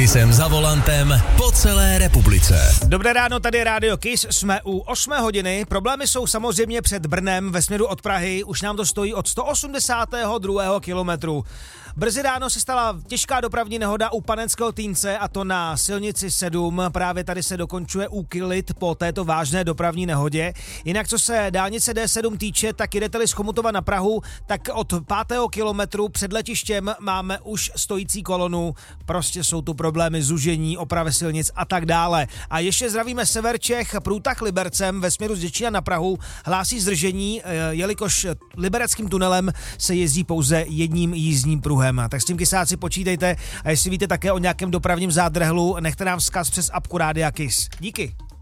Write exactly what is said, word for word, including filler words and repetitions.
Kissem za volantem po celé republice. Dobré ráno, tady je Rádio Kiss, jsme u osmé hodiny. Problémy jsou samozřejmě před Brnem ve směru od Prahy, už nám to stojí od sto osmdesátého druhého kilometru. Brzy ráno se stala těžká dopravní nehoda u Panenského Týnce, a to na silnici sedm. Právě tady se dokončuje úklid po této vážné dopravní nehodě. Jinak co se dálnice D sedm týče, tak jdete-li z Chomutova na Prahu, tak od pátého kilometru před letištěm máme už stojící kolonu. Prostě jsou tu problémy zužení, opravy silnic a tak dále. A ještě zdravíme sever Čech, průtah Libercem ve směru z Děčína na Prahu hlásí zdržení, jelikož libereckým tunelem se jezdí pouze jedním jízdním pruhem. Tak s tím kysáci počítejte, a jestli víte také o nějakém dopravním zádrhlu, nechte nám vzkaz přes apku Rádia Kiss. Díky.